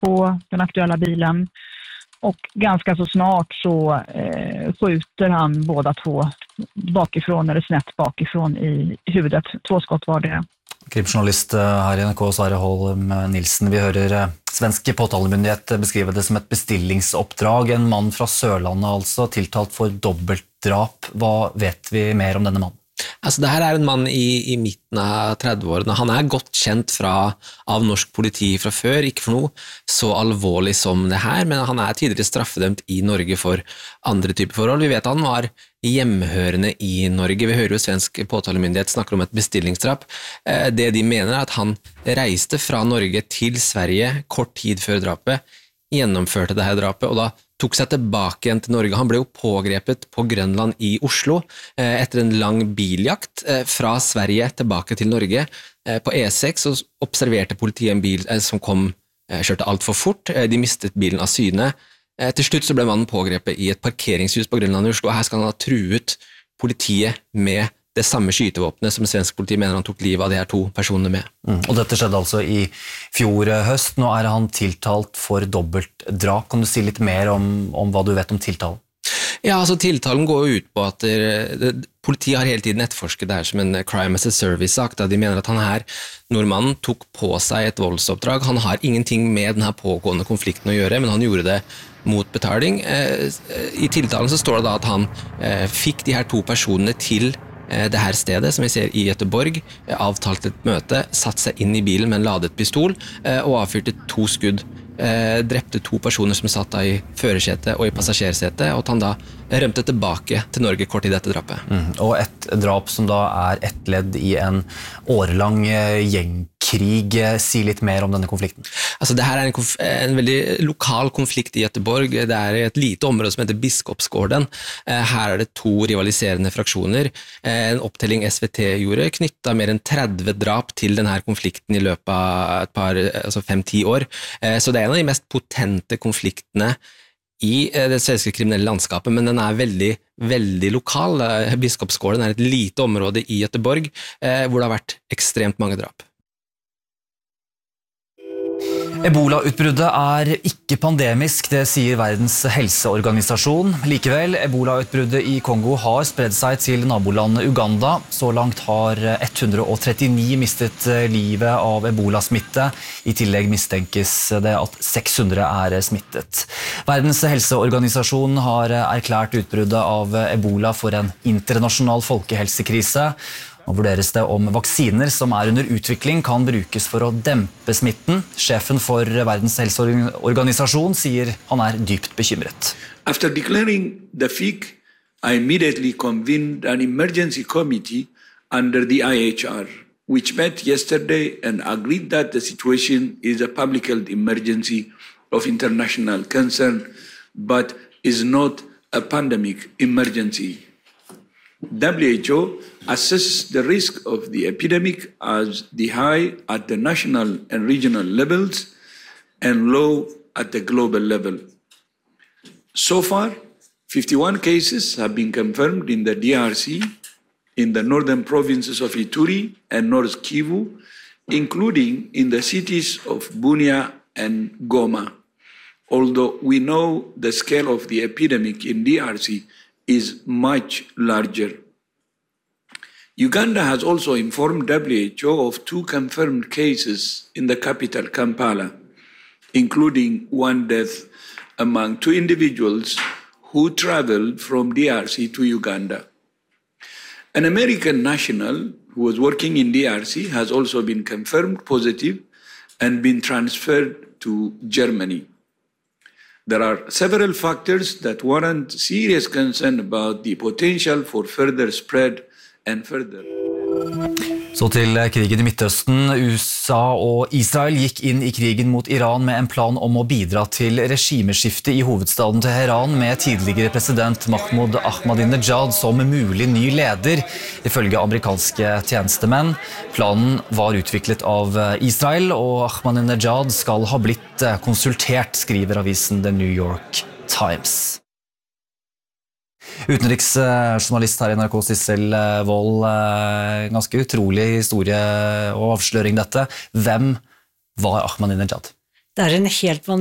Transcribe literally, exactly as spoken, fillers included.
på den aktuella bilen. Och ganska så snart så eh, skjuter han båda två bakifrån eller snett bakifrån i huvudet. Två skott var det. Krimjournalist her i N R K, Sverre Holm Nilsen. Vi hører svensk påtalemyndighet beskrive det som et bestillingsoppdrag. En mann fra Sørlandet altså, tiltalt for dobbeltdrap. Hva vet vi mer om denne mannen? Altså, det her er en mann i, i midten av trettiårene. Han er godt kjent fra, av norsk politi fra før, ikke for noe så alvorlig som det her, men han er tidligere straffedømt i Norge for andre typer forhold. Vi vet at han var hjemhørende i Norge. Vi hører jo svensk påtalemyndighet snakker om et bestillingsdrap. Det de mener er at han reiste fra Norge til Sverige kort tid før drapet, gjennomførte det her drapet, og da tok seg tilbake igjen til Norge. Han ble jo pågrepet på Grønland i Oslo etter en lang biljakt fra Sverige tilbake til Norge. På E seks så observerte politiet en bil som kom, kjørte alt for fort. De mistet bilen av syne. Til slutt så ble mannen pågrepet i et parkeringshus på Grønland i Oslo, og her skal han ha truet politiet med det samme skytevåpnet som svensk politi mener han tok livet av de her to personene med. Mm. Og dette skjedde altså i fjor høst. Nå er han tiltalt for dobbeltdrap. Kan du si litt mer om, om hva du vet om tiltalen? Ja, altså tiltalen går jo ut på at det, det, politiet har hele tiden etterforsket det her som en crime as a service-sak. De mener at han her, nordmannen, tok på seg et voldsoppdrag. Han har ingenting med denne pågående konflikten å gjøre, men han gjorde det mot betaling. I tiltalen så står det da at han fikk de her to personene til det her stedet, som vi ser i Göteborg, avtalt et møte, satt seg inn i bilen med en ladet pistol og avfyrte to skudd. Drepte to personer som satt da i førersetet og i passasjersetet, og at han da rømte tilbake til Norge kort i dette drapet. Mm. Og et drap som da er ett ledd i en årelang gjengkrig. Si litt mer om denne konflikten. Altså, det her er en, konf en veldig lokal konflikt i Göteborg. Det er et lite område som heter Biskopsgården. Her er det to rivaliserende fraksjoner. En opptelling S V T gjorde knyttet mer enn tretti drap til denne konflikten i løpet av et par, altså fem-ti år. Så det er en av de mest potente konfliktene i det svenske kriminelle landskapet, men den er veldig, veldig lokal. Biskopsgården er et lite område i Göteborg, hvor det har vært ekstremt mange drap. Ebola-utbruddet er ikke pandemisk, det sier Verdens helseorganisasjon. Likevel, Ebola-utbruddet i Kongo har spredd seg til nabolandet Uganda. Så langt har ett hundre og trettini mistet livet av ebola-smitte. I tillegg mistenkes det at seks hundre er smittet. Verdens helseorganisasjon har erklært utbruddet av ebola for en internasjonal folkehelsekrise. Nå vurderes det om vaksiner som er under utvikling kan brukes for å dempe smitten. Sjefen for Verdens helseorganisasjon sier han er dypt bekymret. After declaring the F I C, I immediately convened an emergency committee under the I H R, which met yesterday and agreed that the situation is a public health emergency of international concern, but is not a pandemic emergency. W H O assesses the risk of the epidemic as the high at the national and regional levels and low at the global level. So far, fifty-one cases have been confirmed in the D R C, in the northern provinces of Ituri and North Kivu, including in the cities of Bunia and Goma. Although we know the scale of the epidemic in D R C is much larger. Uganda has also informed W H O of two confirmed cases in the capital, Kampala, including one death among two individuals who traveled from D R C to Uganda. An American national who was working in D R C has also been confirmed positive and been transferred to Germany. There are several factors that warrant serious concern about the potential for further spread and further. Så til krigen i Midtøsten. U S A og Israel gikk inn i krigen mot Iran med en plan om å bidra til regimeskifte i hovedstaden Teheran med tidligere president Mahmoud Ahmadinejad som mulig ny leder, ifølge amerikanske tjenestemenn. Planen var utviklet av Israel, og Ahmadinejad skal ha blitt konsultert, skriver avisen The New York Times. Utenriksjournalist her i N R K, Sissel Wold, ganske utrolig historie og avsløring dette. Hvem var Ahmadinejad? Det er en helt vanlig